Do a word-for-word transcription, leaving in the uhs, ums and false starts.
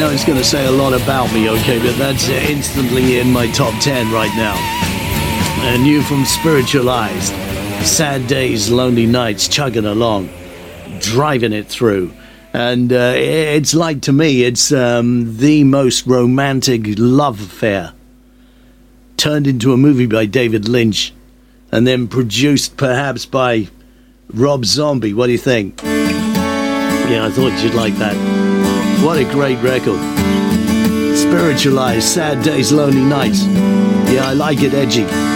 know it's going to say a lot about me, okay, but that's instantly in my top ten right now. And new from Spiritualized, Sad Days, Lonely Nights, chugging along, driving it through. And uh, it's like, to me, it's um, the most romantic love affair turned into a movie by David Lynch and then produced perhaps by Rob Zombie. What do you think? Yeah, I thought you'd like that. What a great record. Spiritualized, Sad Days, Lonely Nights. Yeah, I like it edgy.